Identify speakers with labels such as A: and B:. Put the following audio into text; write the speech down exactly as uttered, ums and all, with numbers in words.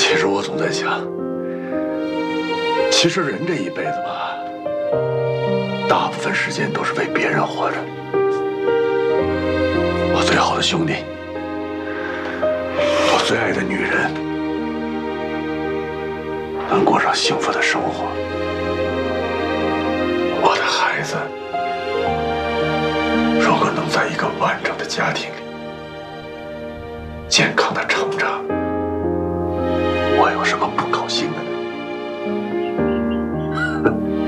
A: 其实我总在想，其实人这一辈子吧，大部分时间都是为别人活着。我最好的兄弟，我最爱的女人，能过上幸福的生活，我的孩子，如果能在一个完整的家庭里健康的成长，我有什么不高兴的呢？